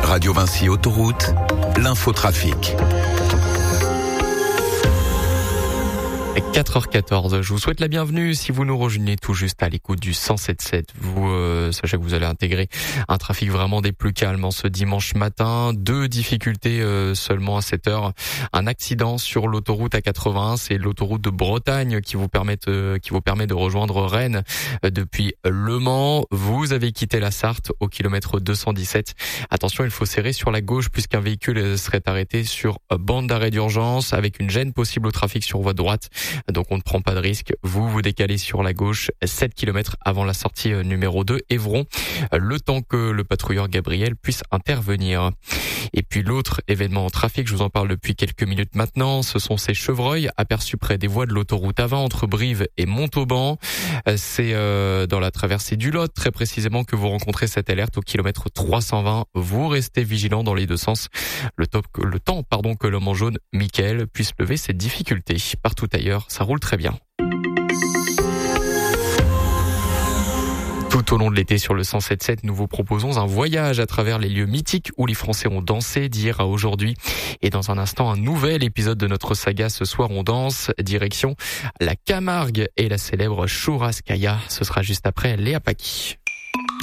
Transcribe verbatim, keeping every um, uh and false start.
Radio Vinci Autoroute, l'infotrafic. quatre heures quatorze, je vous souhaite la bienvenue si vous nous rejoignez tout juste à l'écoute du cent sept virgule sept. Vous euh, sachez que vous allez intégrer un trafic vraiment des plus calmes en ce dimanche matin. Deux difficultés euh, seulement à cette heure. Un accident sur l'autoroute A quatre-vingt-un, c'est l'autoroute de Bretagne qui vous permet euh, qui vous permet de rejoindre Rennes euh, depuis Le Mans. Vous avez quitté la Sarthe au kilomètre deux cent dix-sept. Attention, il faut serrer sur la gauche puisqu'un véhicule serait arrêté sur bande d'arrêt d'urgence avec une gêne possible au trafic sur voie droite. Donc on ne prend pas de risque. Vous vous décalez sur la gauche sept kilomètres avant la sortie numéro deux Évron, le temps que le patrouilleur Gabriel puisse intervenir. Et puis l'autre événement en trafic, je vous en parle depuis quelques minutes maintenant, ce sont ces chevreuils aperçus près des voies de l'autoroute A vingt entre Brive et Montauban. C'est euh, dans la traversée du Lot très précisément que vous rencontrez cette alerte au kilomètre trois cent vingt. Vous restez vigilant dans les deux sens. Le, top, le temps pardon, que l'homme en jaune, Mickaël, puisse lever ses difficultés. Partout ailleurs, ça roule très bien. Tout au long de l'été sur le cent sept virgule sept, nous vous proposons un voyage à travers les lieux mythiques où les Français ont dansé d'hier à aujourd'hui. Et dans un instant, un nouvel épisode de notre saga Ce soir on danse, direction la Camargue et la célèbre Churrascaia. Ce sera juste après Léa Paqui.